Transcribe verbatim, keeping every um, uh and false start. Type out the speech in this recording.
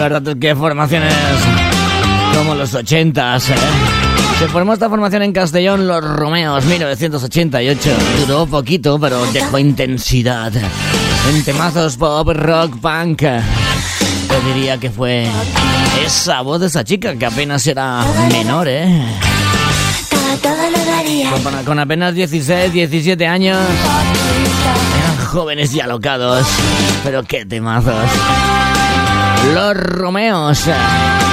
verdad es que formaciones como los ochentas, ¿eh? Se formó esta formación en Castellón, Los Romeos, mil novecientos ochenta y ocho. Duró poquito, pero dejó intensidad en temazos pop, rock, punk. Yo diría que fue esa voz de esa chica que apenas era menor, ¿eh? Con, con apenas dieciséis, diecisiete años. Eran jóvenes y alocados. Pero qué temazos. Los Romeos.